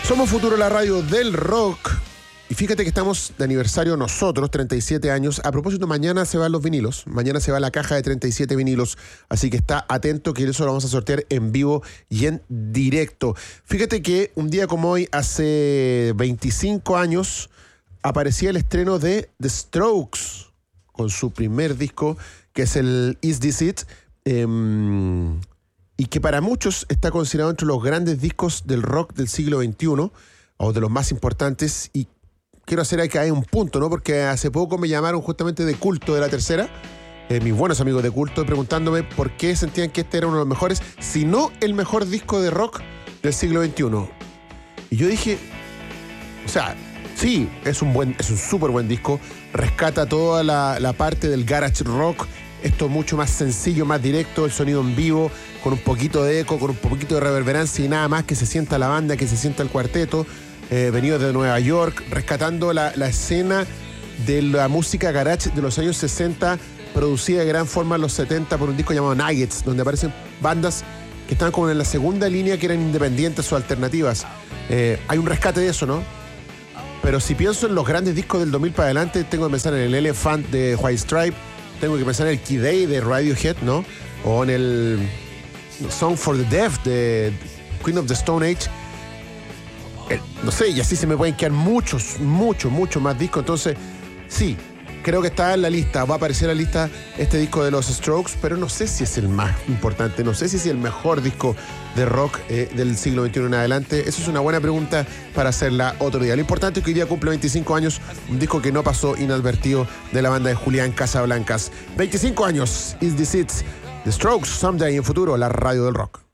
Somos Futuro, la radio del rock. Y fíjate que estamos de aniversario nosotros, 37 años. A propósito, mañana se van los vinilos. Mañana se va la caja de 37 vinilos. Así que está atento que eso lo vamos a sortear en vivo y en directo. Fíjate que un día como hoy, hace 25 años, aparecía el estreno de The Strokes con su primer disco, que es el Is This It? Y que para muchos está considerado entre los grandes discos del rock del siglo XXI, o de los más importantes. Y quiero hacer acá un punto, ¿no? Porque hace poco me llamaron justamente de Culto de la Tercera, mis buenos amigos de Culto, preguntándome por qué sentían que este era uno de los mejores, si no el mejor disco de rock del siglo XXI. Y yo dije, o sea, sí, es un súper buen disco, rescata toda la parte del garage rock, esto mucho más sencillo, más directo, el sonido en vivo, con un poquito de eco, con un poquito de reverberancia y nada más, que se sienta la banda, que se sienta el cuarteto, venido de Nueva York, rescatando la escena de la música garage de los años 60, producida de gran forma en los 70 por un disco llamado Nuggets, donde aparecen bandas que están como en la segunda línea, que eran independientes o alternativas. Hay un rescate de eso, ¿no? Pero si pienso en los grandes discos del 2000 para adelante, tengo que pensar en el Elephant de White Stripe, tengo que pensar en el Kid A de Radiohead, ¿no? O en el Song for the Deaf de Queen of the Stone Age. No sé, y así se me pueden quedar muchos más discos. Entonces, sí, creo que está en la lista. Va a aparecer en la lista este disco de los Strokes, pero no sé si es el más importante, no sé si es el mejor disco de rock del siglo XXI en adelante. Eso es una buena pregunta para hacerla otro día. Lo importante es que hoy día cumple 25 años, un disco que no pasó inadvertido de la banda de Julián Casablancas. 25 años, Is This It? The Strokes, Someday, en Futuro, la radio del rock.